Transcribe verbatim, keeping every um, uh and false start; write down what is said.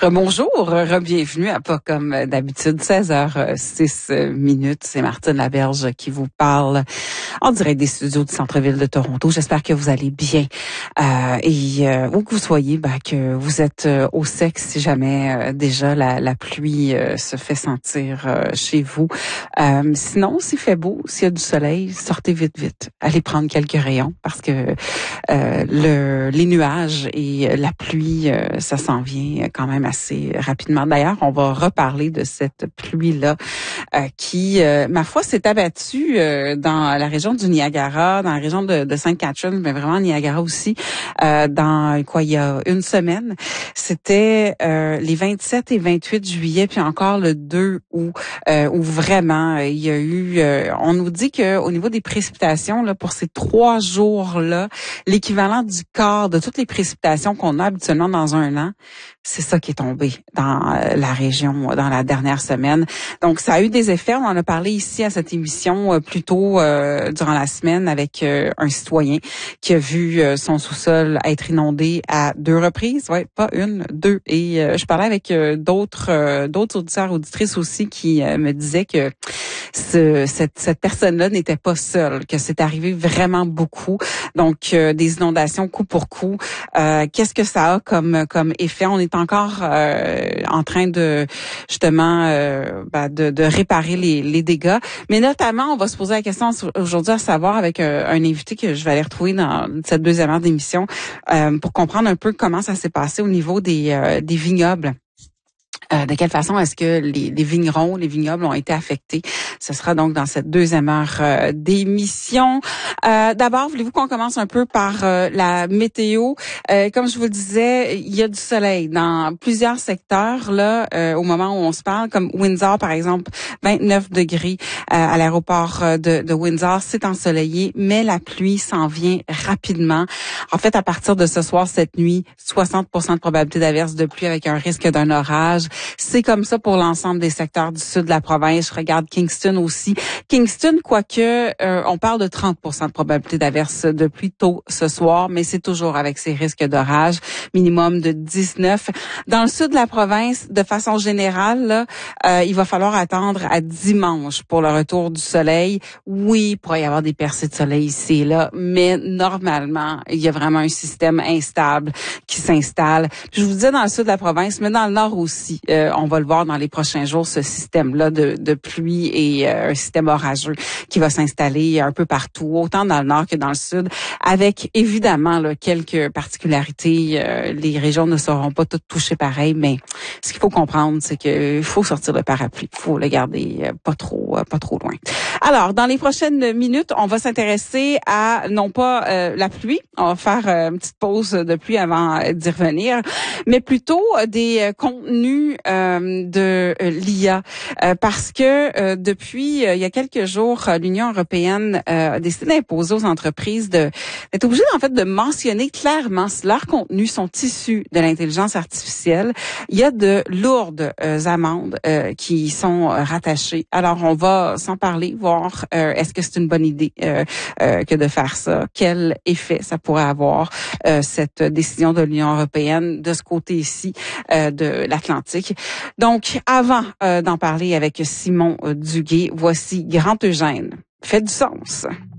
Bonjour, bienvenue à Pas comme d'habitude, seize heures six minutes. C'est Martine Laberge qui vous parle en direct des studios du centre-ville de Toronto. J'espère que vous allez bien euh, et euh, où que vous soyez, ben, que vous êtes euh, au sec si jamais euh, déjà la, la pluie euh, se fait sentir euh, chez vous. Euh, sinon, s'il fait beau, s'il y a du soleil, sortez vite, vite. Allez prendre quelques rayons parce que euh, le, les nuages et la pluie, euh, ça s'en vient quand même assez rapidement. D'ailleurs, on va reparler de cette pluie-là euh, qui, euh, ma foi, s'est abattue euh, dans la région du Niagara, dans la région de, de Sainte Catherine, mais vraiment Niagara aussi, euh, dans quoi, il y a une semaine. C'était euh, les vingt-sept et vingt-huit juillet, puis encore le deux août, euh, où vraiment il y a eu, euh, on nous dit que au niveau des précipitations, là, pour ces trois jours-là, l'équivalent du quart de toutes les précipitations qu'on a habituellement dans un an, c'est ça qui est tombé dans la région dans la dernière semaine. Donc, ça a eu des effets. On en a parlé ici à cette émission euh, plus tôt euh, durant la semaine avec euh, un citoyen qui a vu euh, son sous-sol être inondé à deux reprises. Ouais, pas une, deux. Et euh, je parlais avec euh, d'autres euh, d'autres auditeurs, auditrices aussi qui euh, me disaient que ce, cette, cette personne-là n'était pas seule, que c'est arrivé vraiment beaucoup. Donc, euh, des inondations coup pour coup. Euh, qu'est-ce que ça a comme comme effet? On est encore euh, en train de justement euh, ben, de, de réparer les, les dégâts. Mais notamment, on va se poser la question aujourd'hui à savoir avec un, un invité que je vais aller retrouver dans cette deuxième heure d'émission euh, pour comprendre un peu comment ça s'est passé au niveau des, euh, des vignobles. Euh, de quelle façon est-ce que les, les vignerons, les vignobles ont été affectés? Ce sera donc dans cette deuxième heure euh, d'émission. Euh, d'abord, voulez-vous qu'on commence un peu par euh, la météo? Euh, comme je vous le disais, il y a du soleil dans plusieurs secteurs là euh, au moment où on se parle, comme Windsor par exemple, vingt-neuf degrés euh, à l'aéroport de, de Windsor, c'est ensoleillé, mais la pluie s'en vient rapidement. En fait, à partir de ce soir, cette nuit, soixante pour cent de probabilité d'averse de pluie avec un risque d'un orage. C'est comme ça pour l'ensemble des secteurs du sud de la province. Je regarde Kingston aussi. Kingston, quoique, euh, on parle de trente pour cent de probabilité d'averse de pluie tôt ce soir, mais c'est toujours avec ces risques d'orage, minimum de dix-neuf. Dans le sud de la province, de façon générale, là, euh, il va falloir attendre à dimanche pour le retour du soleil. Oui, il pourrait y avoir des percées de soleil ici et là, mais normalement, il y a vraiment un système instable qui s'installe. Je vous disais dans le sud de la province, mais dans le nord aussi. Euh, on va le voir dans les prochains jours, ce système-là de, de pluie et euh, un système orageux qui va s'installer un peu partout, autant dans le nord que dans le sud, avec évidemment là, quelques particularités. Euh, les régions ne seront pas toutes touchées pareil, mais ce qu'il faut comprendre, c'est qu'il faut sortir le parapluie, il faut le garder euh, pas trop, euh, pas trop loin. Alors, dans les prochaines minutes, on va s'intéresser à non pas euh, la pluie, on va faire euh, une petite pause de pluie avant euh, d'y revenir, mais plutôt euh, des euh, contenus euh, de euh, l'I A, euh, parce que euh, depuis euh, il y a quelques jours, l'Union européenne euh, a décidé d'imposer aux entreprises de d'être obligées en fait de mentionner clairement si leurs contenus sont issus de l'intelligence artificielle. Il y a de lourdes euh, amendes euh, qui sont euh, rattachées. Alors on va s'en parler, voir euh, est-ce que c'est une bonne idée euh, euh, que de faire ça, quel effet ça pourrait avoir euh, cette décision de l'Union européenne de ce côté-ci euh, de l'Atlantique. Donc, avant euh, d'en parler avec Simon euh, Duguay, voici Grand Eugène. Fait du sens.